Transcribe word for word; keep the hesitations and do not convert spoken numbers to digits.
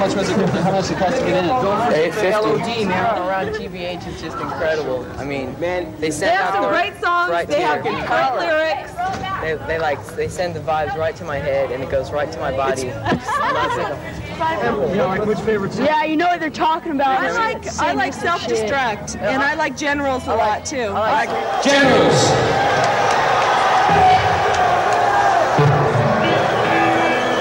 much was it? How much it cost to get in? eight fifty. L O D, man, around G B H is just incredible. I mean, man, they send They have out some the, great songs. right They here. have great lyrics. They, they like they send the vibes right to my head and it goes right to my body. You know, like which favorite song? Yeah, you know what they're talking about. I like I like Self-Destruct, and I like Generals a lot too. I like Generals.